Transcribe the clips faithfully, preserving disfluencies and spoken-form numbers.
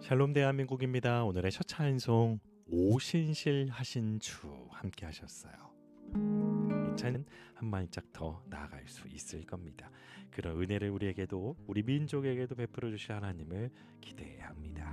샬롬 대한민국입니다. 오늘의 첫 찬송 오신실 하신 주 함께 하셨어요. 이 차는 한 발짝 더 나아갈 수 있을 겁니다. 그런 은혜를 우리에게도 우리 민족에게도 베풀어 주실 하나님을 기대해야 합니다.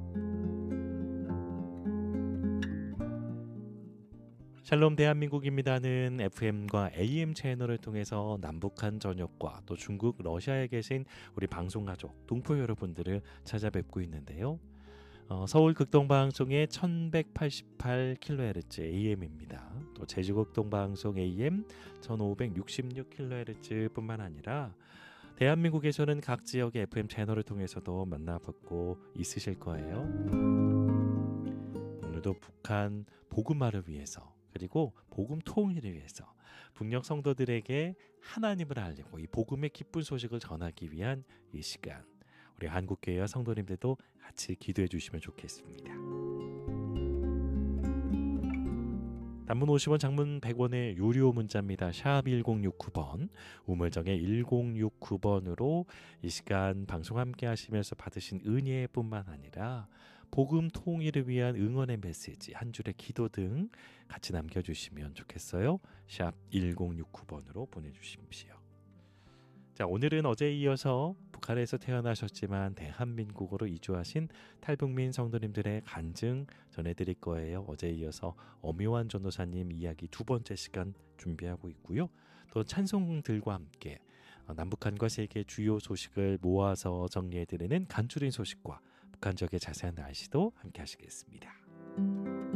샬롬 대한민국입니다는 에프엠과 에이엠 채널을 통해서 남북한 전역과 또 중국, 러시아에 계신 우리 방송가족, 동포 여러분들을 찾아뵙고 있는데요. 어, 서울 극동방송의 천백팔십팔 킬로헤르츠 에이엠입니다. 또 제주 극동방송 에이엠 천오백육십육 킬로헤르츠 뿐만 아니라 대한민국에서는 각 지역의 에프엠 채널을 통해서도 만나뵙고 있으실 거예요. 오늘도 북한 복음화를 위해서 그리고 복음 통일을 위해서 북녘 성도들에게 하나님을 알리고 이 복음의 기쁜 소식을 전하기 위한 이 시간, 우리 한국교회와 성도님들도 같이 기도해 주시면 좋겠습니다. 단문 오십 원, 장문 백 원의 유료 문자입니다. 샵 일공육구 번, 우물정의 일공육구 번으로 이 시간 방송 함께 하시면서 받으신 은혜뿐만 아니라 복음 통일을 위한 응원의 메시지, 한 줄의 기도 등 같이 남겨주시면 좋겠어요. 샵 일공육구 번으로 보내주십시오. 자, 오늘은 어제에 이어서 북한에서 태어나셨지만 대한민국으로 이주하신 탈북민 성도님들의 간증 전해드릴 거예요. 어제에 이어서 엄요한 전도사님 이야기 두 번째 시간 준비하고 있고요. 또 찬송들과 함께 남북한과 세계 주요 소식을 모아서 정리해드리는 간추린 소식과 북한 지역의 자세한 날씨도 함께 하시겠습니다.